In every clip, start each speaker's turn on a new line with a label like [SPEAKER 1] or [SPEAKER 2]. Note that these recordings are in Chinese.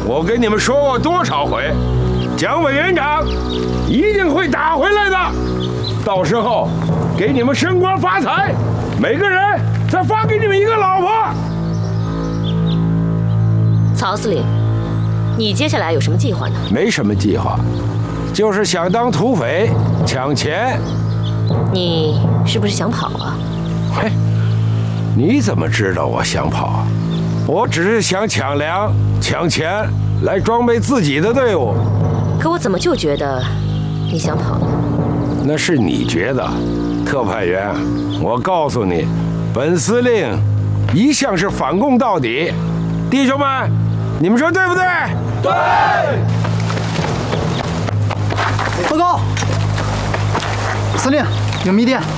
[SPEAKER 1] 我跟你们说过多少回，蒋委员长一定会打回来的。到时候给你们升官发财，每个人再发给你们一个老婆。
[SPEAKER 2] 曹司令，你接下来有什么计划呢？
[SPEAKER 1] 没什么计划，就是想当土匪抢钱。
[SPEAKER 2] 你是不是想跑啊？
[SPEAKER 1] 嘿，你怎么知道我想跑啊？我只是想抢粮、抢钱，来装备自己的队伍。
[SPEAKER 2] 可我怎么就觉得你想跑呢？
[SPEAKER 1] 那是你觉得，特派员。我告诉你，本司令一向是反共到底。弟兄们，你们说对不对？
[SPEAKER 3] 对。报告，司令，有密电。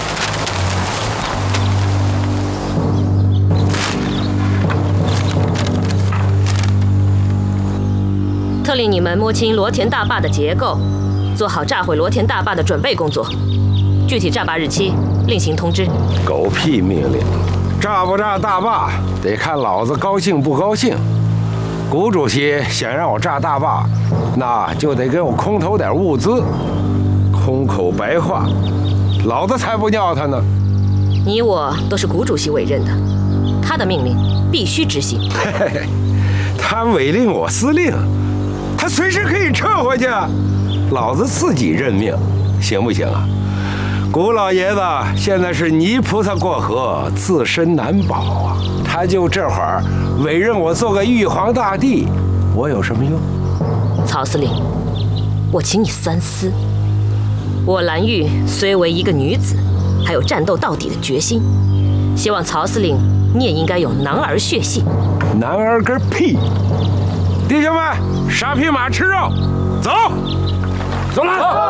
[SPEAKER 2] 特令你们摸清罗田大坝的结构，做好炸毁罗田大坝的准备工作。具体炸坝日期另行通知。
[SPEAKER 1] 狗屁命令！炸不炸大坝得看老子高兴不高兴。谷主席想让我炸大坝，那就得给我空投点物资。空口白话，老子才不尿他呢！
[SPEAKER 2] 你我都是谷主席委任的，他的命令必须执行。
[SPEAKER 1] 嘿嘿嘿，他委令我司令，他随时可以撤回去，老子自己任命，行不行啊？谷老爷子现在是泥菩萨过河，自身难保啊！他就这会儿委任我做个玉皇大帝，我有什么用？
[SPEAKER 2] 曹司令，我请你三思。我蓝玉虽为一个女子，还有战斗到底的决心。希望曹司令你也应该有男儿血性。
[SPEAKER 1] 男儿个屁！弟兄们，杀匹马吃肉，走，走了。